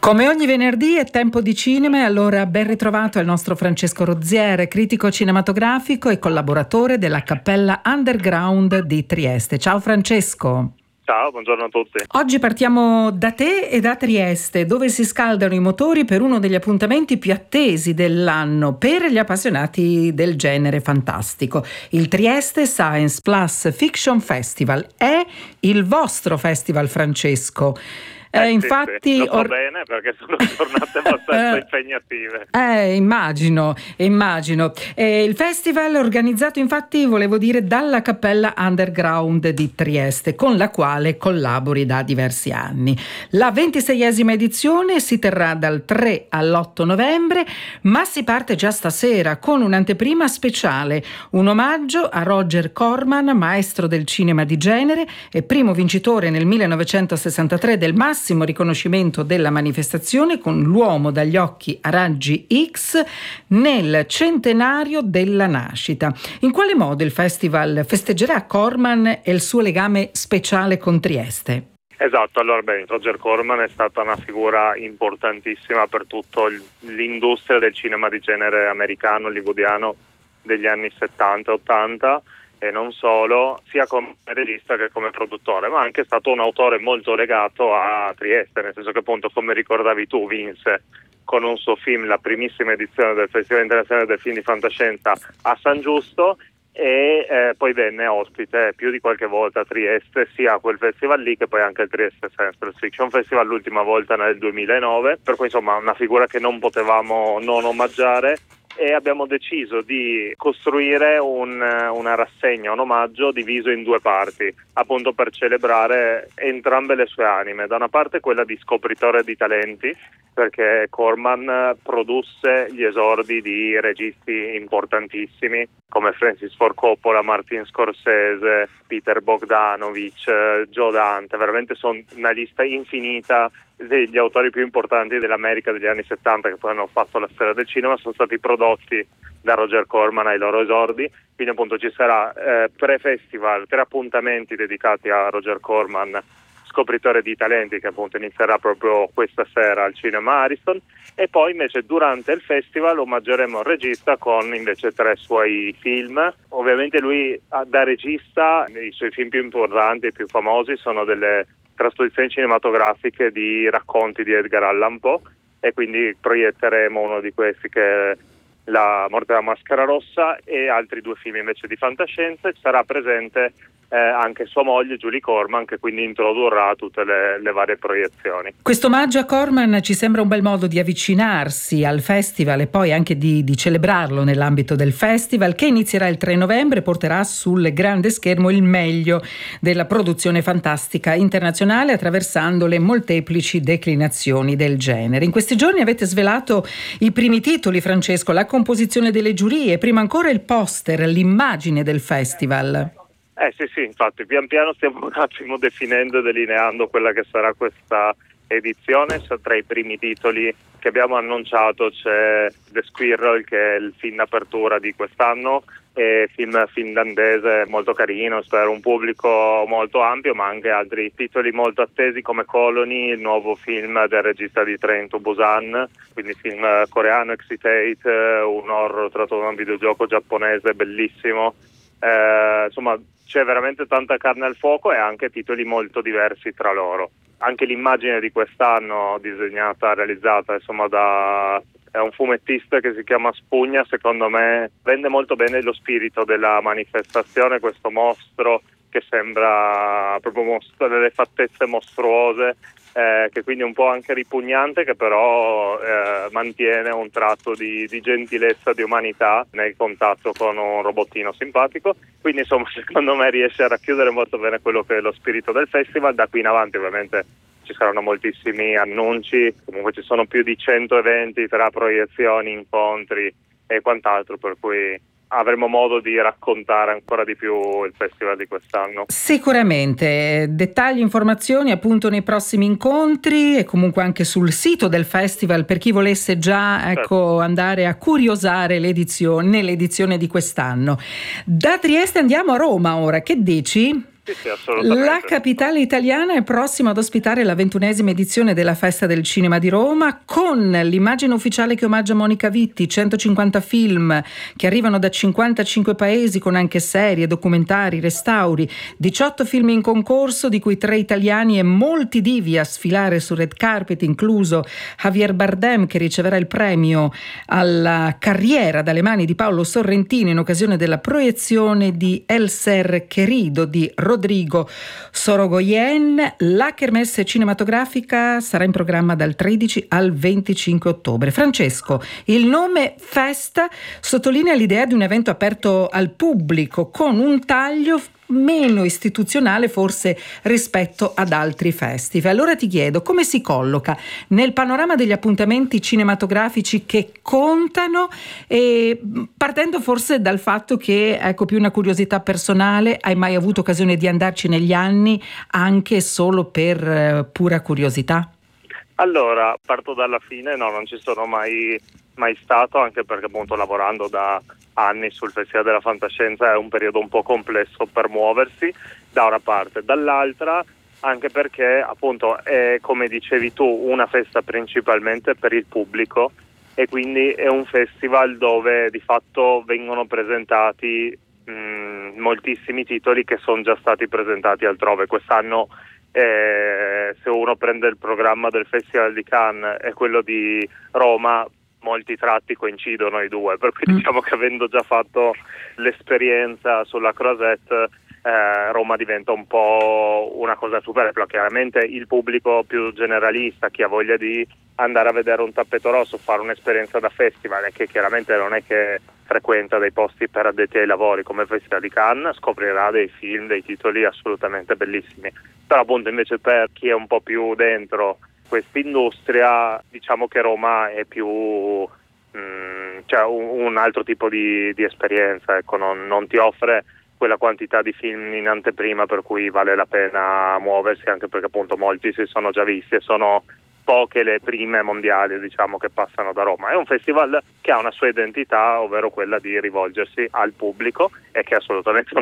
Come ogni venerdì è tempo di cinema e allora ben ritrovato il nostro Francesco Roziere, critico cinematografico e collaboratore della Cappella Underground di Trieste. Ciao Francesco. Ciao, buongiorno a tutti. Oggi partiamo da te e da Trieste, dove si scaldano i motori per uno degli appuntamenti più attesi dell'anno per gli appassionati del genere fantastico. Il Trieste Science Plus Fiction Festival è il vostro festival, Francesco. Infatti, sì. Lo so bene perché sono giornate abbastanza impegnative. Immagino. Il festival organizzato infatti, volevo dire, dalla Cappella Underground di Trieste, con la quale collabori da diversi anni. La 26esima edizione si terrà dal 3 all'8 novembre, ma si parte già stasera con un'anteprima speciale, un omaggio a Roger Corman, maestro del cinema di genere e primo vincitore nel 1963 del massimo riconoscimento della manifestazione con L'uomo dagli occhi a raggi X nel centenario della nascita. In quale modo il festival festeggerà Corman e il suo legame speciale con Trieste? Esatto, allora Roger Corman è stata una figura importantissima per tutta l'industria del cinema di genere americano, hollywoodiano degli anni 70-80 e non solo, sia come regista che come produttore, ma anche stato un autore molto legato a Trieste, nel senso che appunto, come ricordavi tu, vinse con un suo film la primissima edizione del Festival Internazionale del Film di Fantascienza a San Giusto e poi venne ospite più di qualche volta a Trieste, sia a quel festival lì che poi anche il Trieste Science Fiction Festival, l'ultima volta nel 2009, per cui insomma una figura che non potevamo non omaggiare. E abbiamo deciso di costruire una rassegna, un omaggio diviso in due parti, appunto per celebrare entrambe le sue anime. Da una parte quella di scopritore di talenti, perché Corman produsse gli esordi di registi importantissimi come Francis Ford Coppola, Martin Scorsese, Peter Bogdanovich, Joe Dante, veramente sono una lista infinita degli autori più importanti dell'America degli anni 70 che poi hanno fatto la storia del cinema, sono stati prodotti da Roger Corman ai loro esordi, quindi appunto ci sarà pre-festival 3 appuntamenti dedicati a Roger Corman, scopritore di talenti, che appunto inizierà proprio questa sera al Cinema Ariston, e poi invece durante il festival omaggeremo il regista con invece 3 suoi film. Ovviamente lui da regista i suoi film più importanti e più famosi sono delle trasposizioni cinematografiche di racconti di Edgar Allan Poe, e quindi proietteremo uno di questi che è La morte della maschera rossa, e altri 2 film invece di fantascienza. Sarà presente anche sua moglie Julie Corman, che quindi introdurrà tutte le varie proiezioni. Questo omaggio a Corman ci sembra un bel modo di avvicinarsi al festival e poi anche di celebrarlo nell'ambito del festival, che inizierà il 3 novembre e porterà sul grande schermo il meglio della produzione fantastica internazionale, attraversando le molteplici declinazioni del genere. In questi giorni avete svelato i primi titoli, Francesco, la composizione delle giurie, prima ancora il poster, l'immagine del festival. Sì, infatti pian piano stiamo un attimo definendo e delineando quella che sarà questa edizione. Tra i primi titoli che abbiamo annunciato c'è The Squirrel, che è il film d'apertura di quest'anno, e film finlandese molto carino, per un pubblico molto ampio, ma anche altri titoli molto attesi come Colony, il nuovo film del regista di Train to Busan, quindi film coreano, Excitate, un horror tratto da un videogioco giapponese bellissimo. Insomma, c'è veramente tanta carne al fuoco e anche titoli molto diversi tra loro. Anche l'immagine di quest'anno, disegnata, realizzata insomma è un fumettista che si chiama Spugna, secondo me rende molto bene lo spirito della manifestazione, questo mostro che sembra proprio delle fattezze mostruose, che quindi è un po' anche ripugnante, che però mantiene un tratto di gentilezza, di umanità nel contatto con un robottino simpatico. Quindi insomma, secondo me riesce a racchiudere molto bene quello che è lo spirito del festival. Da qui in avanti ovviamente ci saranno moltissimi annunci, comunque ci sono più di 100 eventi tra proiezioni, incontri e quant'altro, per cui avremo modo di raccontare ancora di più il festival di quest'anno. Sicuramente, dettagli, informazioni appunto nei prossimi incontri e comunque anche sul sito del festival per chi volesse già andare a curiosare nell'edizione di quest'anno. Da Trieste andiamo a Roma ora, che dici? Sì, assolutamente. La capitale italiana è prossima ad ospitare la 21esima edizione della Festa del Cinema di Roma, con l'immagine ufficiale che omaggia Monica Vitti, 150 film che arrivano da 55 paesi, con anche serie, documentari, restauri, 18 film in concorso, di cui 3 italiani e molti divi a sfilare sul red carpet, incluso Javier Bardem, che riceverà il premio alla carriera dalle mani di Paolo Sorrentino in occasione della proiezione di El Ser Querido di Rodrigo Sorogoyen. La kermesse cinematografica sarà in programma dal 13 al 25 ottobre. Francesco, il nome Festa sottolinea l'idea di un evento aperto al pubblico, con un taglio meno istituzionale forse rispetto ad altri festival. Allora ti chiedo, come si colloca nel panorama degli appuntamenti cinematografici che contano, e partendo forse dal fatto che, ecco, più una curiosità personale, hai mai avuto occasione di andarci negli anni anche solo per pura curiosità? Allora, parto dalla fine, no, non ci sono mai stato, anche perché appunto lavorando da anni sul Festival della Fantascienza è un periodo un po' complesso per muoversi da una parte, dall'altra anche perché appunto è, come dicevi tu, una festa principalmente per il pubblico, e quindi è un festival dove di fatto vengono presentati moltissimi titoli che sono già stati presentati altrove. Quest'anno se uno prende il programma del Festival di Cannes e quello di Roma, molti tratti coincidono i due, per cui diciamo che avendo già fatto l'esperienza sulla Croisette, Roma diventa un po' una cosa superflua. Chiaramente il pubblico più generalista, chi ha voglia di andare a vedere un tappeto rosso, fare un'esperienza da festival, e che chiaramente non è che frequenta dei posti per addetti ai lavori come il Festival di Cannes, scoprirà dei film, dei titoli assolutamente bellissimi. Però appunto invece per chi è un po' più dentro quest'industria, diciamo che Roma è più cioè un altro tipo di esperienza, ecco, non ti offre quella quantità di film in anteprima per cui vale la pena muoversi, anche perché appunto molti si sono già visti e sono poche le prime mondiali, diciamo, che passano da Roma. È un festival che ha una sua identità, ovvero quella di rivolgersi al pubblico, e che ha assolutamente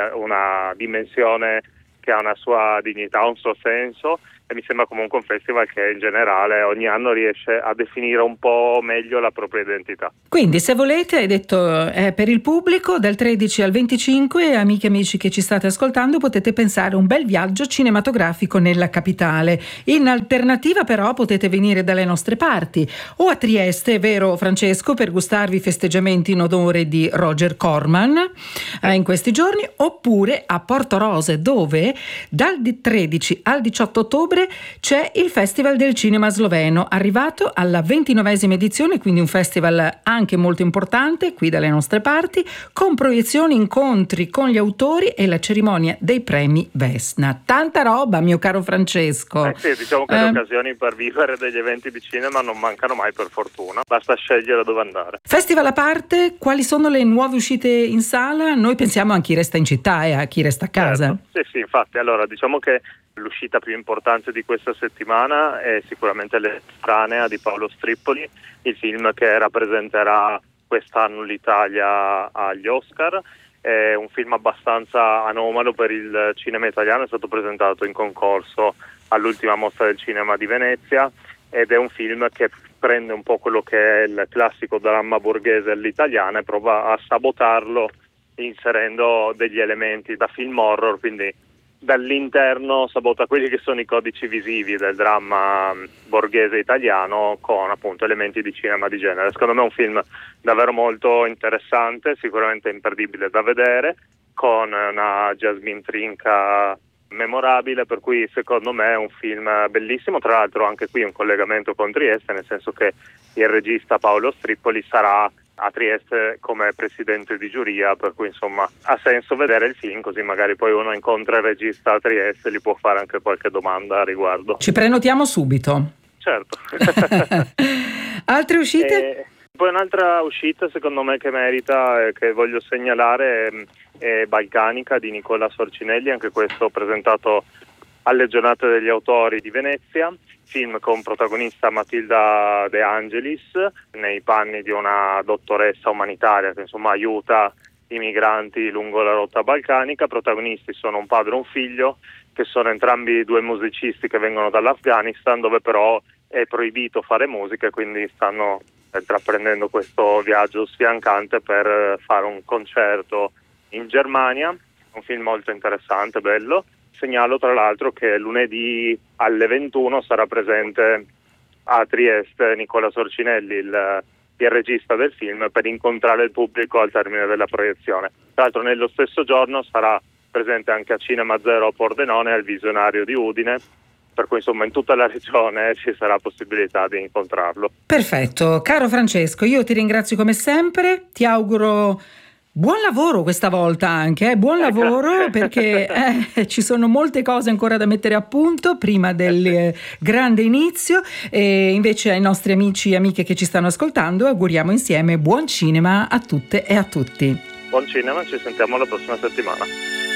una dimensione che ha una sua dignità, un suo senso, e mi sembra comunque un festival che in generale ogni anno riesce a definire un po' meglio la propria identità. Quindi, se volete, hai detto, è per il pubblico, dal 13 al 25, amiche e amici che ci state ascoltando, potete pensare a un bel viaggio cinematografico nella capitale. In alternativa però potete venire dalle nostre parti, o a Trieste, è vero Francesco, per gustarvi i festeggiamenti in onore di Roger Corman in questi giorni, oppure a Portorose, dove dal 13 al 18 ottobre c'è il Festival del Cinema Sloveno, arrivato alla 29esima edizione, quindi un festival anche molto importante qui dalle nostre parti, con proiezioni, incontri con gli autori e la cerimonia dei premi Vesna. Tanta roba, mio caro Francesco. Sì, diciamo che le occasioni per vivere degli eventi di cinema non mancano mai, per fortuna, basta scegliere dove andare. Festival a parte, quali sono le nuove uscite in sala? Noi pensiamo a chi resta in città e a chi resta a casa. Certo. Sì, infatti, allora diciamo che l'uscita più importante di questa settimana è sicuramente L'Estranea di Paolo Strippoli, il film che rappresenterà quest'anno l'Italia agli Oscar. È un film abbastanza anomalo per il cinema italiano, è stato presentato in concorso all'ultima mostra del cinema di Venezia, ed è un film che prende un po' quello che è il classico dramma borghese all'italiana e prova a sabotarlo inserendo degli elementi da film horror, quindi dall'interno sabota quelli che sono i codici visivi del dramma borghese italiano con appunto elementi di cinema di genere. Secondo me è un film davvero molto interessante, sicuramente imperdibile da vedere, con una Jasmine Trinca memorabile, per cui secondo me è un film bellissimo. Tra l'altro anche qui un collegamento con Trieste, nel senso che il regista Paolo Strippoli sarà a Trieste come presidente di giuria, per cui insomma ha senso vedere il film, così magari poi uno incontra il regista a Trieste e gli può fare anche qualche domanda a riguardo. Ci prenotiamo subito. Certo. Altre uscite? Poi un'altra uscita secondo me che merita, che voglio segnalare, è Balcanica di Nicola Sorcinelli, anche questo presentato alle giornate degli autori di Venezia, film con protagonista Matilda De Angelis nei panni di una dottoressa umanitaria che insomma aiuta i migranti lungo la rotta balcanica. Protagonisti sono un padre e un figlio, che sono entrambi due musicisti che vengono dall'Afghanistan, dove però è proibito fare musica, quindi stanno intraprendendo questo viaggio sfiancante per fare un concerto in Germania. Un film molto interessante, bello. Segnalo tra l'altro che lunedì alle 21 sarà presente a Trieste Nicola Sorcinelli, il regista del film, per incontrare il pubblico al termine della proiezione. Tra l'altro nello stesso giorno sarà presente anche a Cinema Zero a Pordenone, al Visionario di Udine, per cui insomma in tutta la regione ci sarà possibilità di incontrarlo. Perfetto, caro Francesco, io ti ringrazio come sempre, ti auguro buon lavoro questa volta anche, buon lavoro, perché ci sono molte cose ancora da mettere a punto prima del grande inizio, e invece ai nostri amici e amiche che ci stanno ascoltando auguriamo insieme buon cinema a tutte e a tutti. Buon cinema, ci sentiamo la prossima settimana.